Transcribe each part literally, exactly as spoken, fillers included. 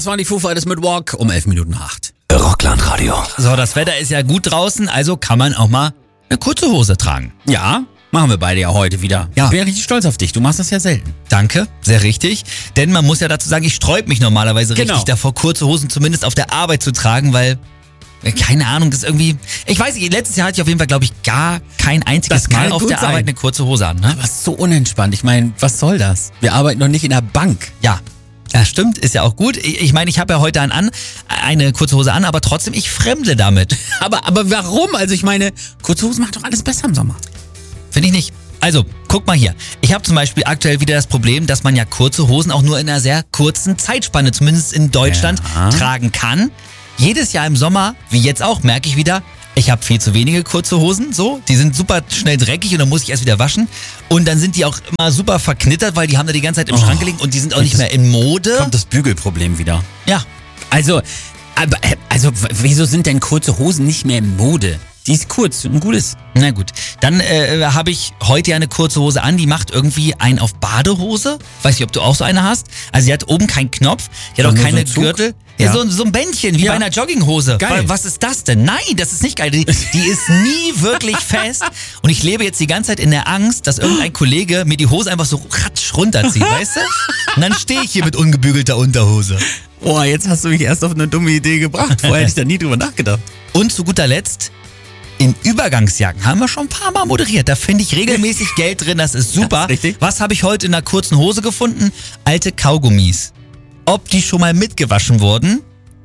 Das waren die Foo Fighters mit Walk um elf Minuten nach acht. Rockland Radio. So, das Wetter ist ja gut draußen, also kann man auch mal eine kurze Hose tragen. Ja, machen wir beide ja heute wieder. Ja. Ich bin ja richtig stolz auf dich. Du machst das ja selten. Danke, sehr richtig. Denn man muss ja dazu sagen, ich sträub mich normalerweise Genau. richtig davor, kurze Hosen zumindest auf der Arbeit zu tragen, weil, äh, keine Ahnung, das ist irgendwie... Ich weiß nicht, letztes Jahr hatte ich auf jeden Fall, glaube ich, gar kein einziges Das kann Mal auf gut der sein. Arbeit eine kurze Hose an. Ne? Aber so unentspannt. Ich meine, was soll das? Wir arbeiten noch nicht in der Bank. Ja. Ja, stimmt, ist ja auch gut. Ich ich meine, ich habe ja heute an, an eine kurze Hose an, aber trotzdem, ich fremdle damit. Aber, aber warum? Also ich meine, kurze Hosen macht doch alles besser im Sommer. Finde ich nicht. Also, guck mal hier. Ich habe zum Beispiel aktuell wieder das Problem, dass man ja kurze Hosen auch nur in einer sehr kurzen Zeitspanne, zumindest in Deutschland, Ja. tragen kann. Jedes Jahr im Sommer, wie jetzt auch, merke ich wieder, ich habe viel zu wenige kurze Hosen, so. Die sind super schnell dreckig und dann muss ich erst wieder waschen. Und dann sind die auch immer super verknittert, weil die haben da die ganze Zeit im Oh. Schrank gelegen und die sind auch nicht mehr in Mode. Kommt das Bügelproblem wieder. Ja, Also, aber, äh, also w- wieso sind denn kurze Hosen nicht mehr in Mode? Die ist kurz, ein gutes. na gut. Dann äh, habe ich heute ja eine kurze Hose an, die macht irgendwie einen auf Badehose. Weiß nicht, ob du auch so eine hast. Also die hat oben keinen Knopf, die hat auch Nur so keine ein Zug? Gürtel. Ja, Ja. So, so ein Bändchen, wie Ja. bei einer Jogginghose. Geil. Was ist das denn? Nein, das ist nicht geil. Die, die ist nie wirklich fest. Und ich lebe jetzt die ganze Zeit in der Angst, dass irgendein Kollege mir die Hose einfach so ratsch runterzieht, weißt du? Und dann stehe ich hier mit ungebügelter Unterhose. Boah, jetzt hast du mich erst auf eine dumme Idee gebracht. Vorher hätte ich da nie drüber nachgedacht. Und zu guter Letzt, in Übergangsjacken haben wir schon ein paar Mal moderiert. Da finde ich regelmäßig Geld drin, das ist super. Das ist richtig. Was habe ich heute in einer kurzen Hose gefunden? Alte Kaugummis. Ob die schon mal mitgewaschen wurden?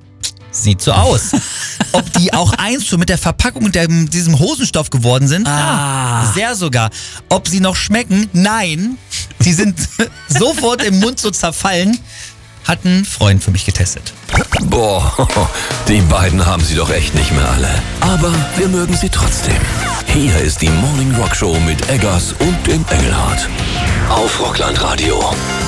Sieht so aus. Ob die auch eins schon mit der Verpackung und dem, diesem Hosenstoff geworden sind? Ah. Ja, sehr sogar. Ob sie noch schmecken? Nein. Die sind sofort im Mund so zerfallen. Hat ein Freund für mich getestet. Boah, die beiden haben sie doch echt nicht mehr alle. Aber wir mögen sie trotzdem. Hier ist die Morning Rock Show mit Eggers und dem Engelhardt. Auf Rockland Radio.